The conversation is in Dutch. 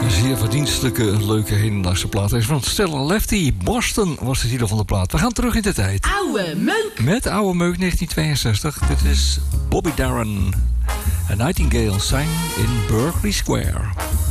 Een zeer verdienstelijke, leuke hedendaagse plaat. Hij is van Stella Lefty. Boston was de titel van de plaat. We gaan terug in de tijd. Oude meuk. Met Oude Meuk 1962. Dit is Bobby Darin. A Nightingale sang in Berkeley Square.